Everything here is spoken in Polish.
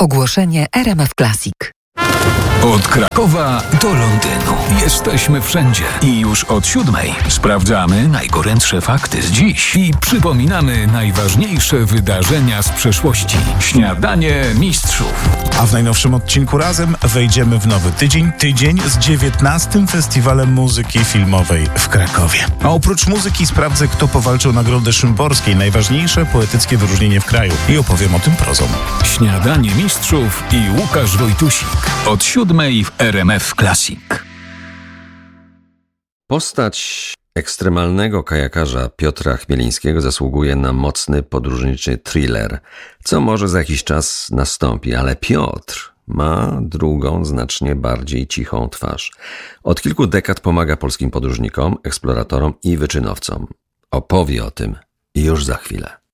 Ogłoszenie RMF Classic. Od Krakowa do Londynu. Jesteśmy wszędzie. I już od 7:00 sprawdzamy najgorętsze fakty z dziś i przypominamy najważniejsze wydarzenia z przeszłości. Śniadanie Mistrzów. A w najnowszym odcinku razem wejdziemy w nowy tydzień. Tydzień z 19. Festiwalem Muzyki Filmowej w Krakowie. A oprócz muzyki sprawdzę, kto powalczył Nagrodę Szymborskiej, najważniejsze poetyckie wyróżnienie w kraju. I opowiem o tym prozą. Śniadanie Mistrzów i Łukasz Wojtusik. Od 7:00 w RMF Classic. Postać ekstremalnego kajakarza Piotra Chmielińskiego zasługuje na mocny podróżniczy thriller, co może za jakiś czas nastąpi, ale Piotr ma drugą, znacznie bardziej cichą twarz. Od kilku dekad pomaga polskim podróżnikom, eksploratorom i wyczynowcom. Opowie o tym już za chwilę.